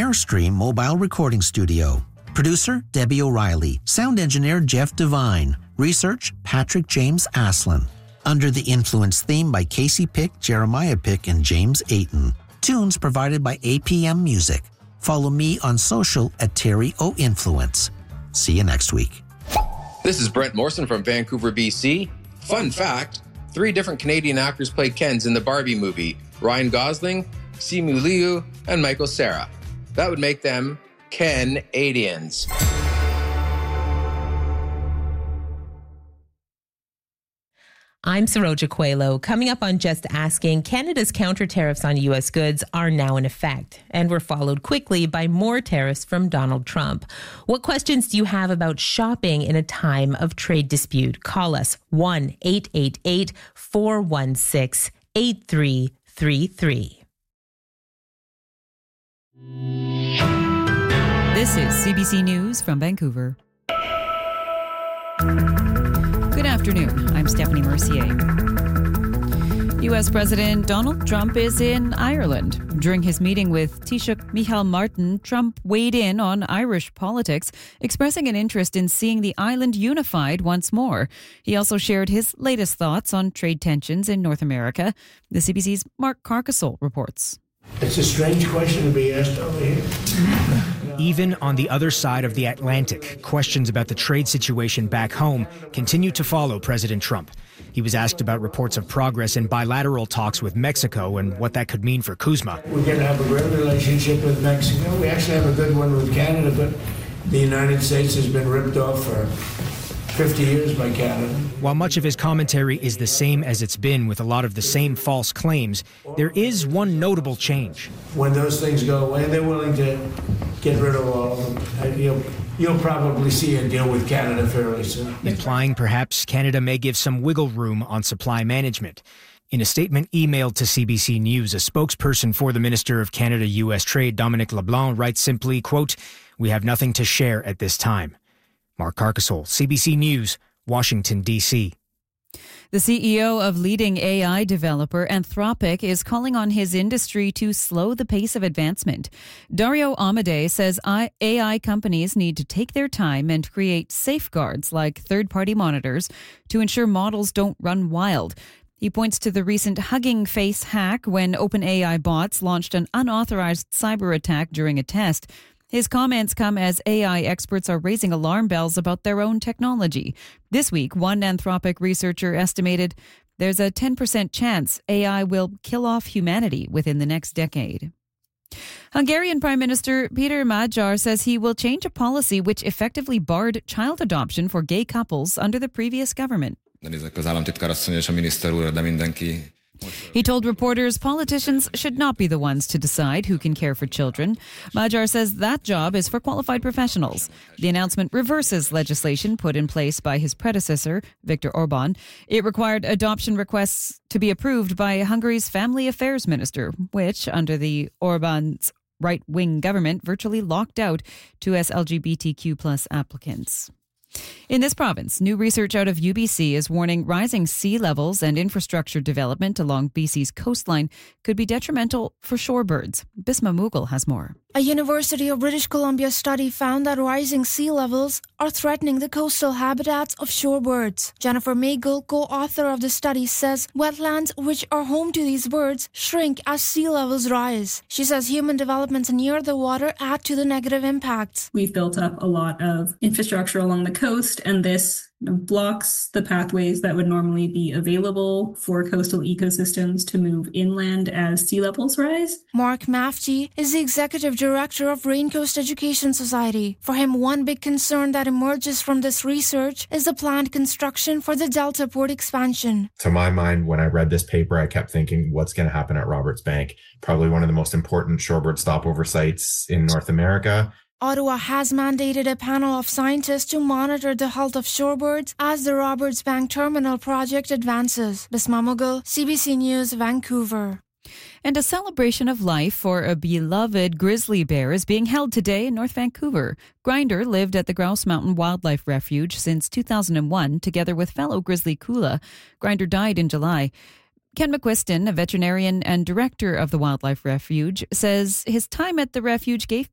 Airstream Mobile Recording Studio. Producer, Debbie O'Reilly. Sound engineer, Jeff Devine. Research, Patrick James Aslin. Under the Influence theme by Casey Pick, Jeremiah Pick, and James Ayton. Tunes provided by APM Music. Follow me on social at Terry O Influence. See you next week. This is Brent Morrison from Vancouver, BC. Fun fact, 3 different Canadian actors played Kens in the Barbie movie. Ryan Gosling, Simu Liu, and Michael Cera. That would make them Ken-Adians. I'm Saroja Coelho. Coming up on Just Asking, Canada's counter tariffs on U.S. goods are now in effect and were followed quickly by more tariffs from Donald Trump. What questions do you have about shopping in a time of trade dispute? Call us 1-888-416-8333. This is CBC News from Vancouver. Good afternoon. I'm Stephanie Mercier. U.S. President Donald Trump is in Ireland. During his meeting with Taoiseach Micheál Martin, Trump weighed in on Irish politics, expressing an interest in seeing the island unified once more. He also shared his latest thoughts on trade tensions in North America. The CBC's Mark Carcassol reports. It's a strange question to be asked over here. Even on the other side of the Atlantic, questions about the trade situation back home continue to follow President Trump. He was asked about reports of progress in bilateral talks with Mexico and what that could mean for CUSMA. We're going to have a great relationship with Mexico. We actually have a good one with Canada, but the United States has been ripped off for 50 years by Canada. While much of his commentary is the same as it's been with a lot of the same false claims, there is one notable change. When those things go away, they're willing to get rid of all of them. You'll probably see a deal with Canada fairly soon. Implying perhaps Canada may give some wiggle room on supply management. In a statement emailed to CBC News, a spokesperson for the Minister of Canada-U.S. Trade, Dominic LeBlanc, writes simply, quote, "We have nothing to share at this time." Mark Carcassol, CBC News, Washington, D.C. The CEO of leading AI developer Anthropic is calling on his industry to slow the pace of advancement. Dario Amodei says AI companies need to take their time and create safeguards like third-party monitors to ensure models don't run wild. He points to the recent Hugging Face hack when OpenAI bots launched an unauthorized cyber attack during a test. His comments come as AI experts are raising alarm bells about their own technology. This week, one Anthropic researcher estimated there's a 10% chance AI will kill off humanity within the next decade. Hungarian Prime Minister Peter Magyar says he will change a policy which effectively barred child adoption for gay couples under the previous government. He told reporters politicians should not be the ones to decide who can care for children. Magyar says that job is for qualified professionals. The announcement reverses legislation put in place by his predecessor, Viktor Orban. It required adoption requests to be approved by Hungary's Family Affairs Minister, which, under the Orban's right-wing government, virtually locked out 2S LGBTQ+ applicants. In this province, new research out of UBC is warning rising sea levels and infrastructure development along BC's coastline could be detrimental for shorebirds. Bisma Mughal has more. A University of British Columbia study found that rising sea levels are threatening the coastal habitats of shorebirds. Jennifer Meigel, co-author of the study, says wetlands which are home to these birds shrink as sea levels rise. She says human developments near the water add to the negative impacts. We've built up a lot of infrastructure along the coast, and this blocks the pathways that would normally be available for coastal ecosystems to move inland as sea levels rise. Mark Mafji is the executive director of Raincoast Education Society. For him, one big concern that emerges from this research is the planned construction for the Delta Port expansion. To my mind, when I read this paper, I kept thinking, what's going to happen at Roberts Bank? Probably one of the most important shorebird stopover sites in North America. Ottawa has mandated a panel of scientists to monitor the health of shorebirds as the Roberts Bank Terminal project advances. Bisma Mughal, CBC News, Vancouver. And a celebration of life for a beloved grizzly bear is being held today in North Vancouver. Grinder lived at the Grouse Mountain Wildlife Refuge since 2001, together with fellow grizzly Kula. Grinder died in July. Ken McQuiston, a veterinarian and director of the Wildlife Refuge, says his time at the refuge gave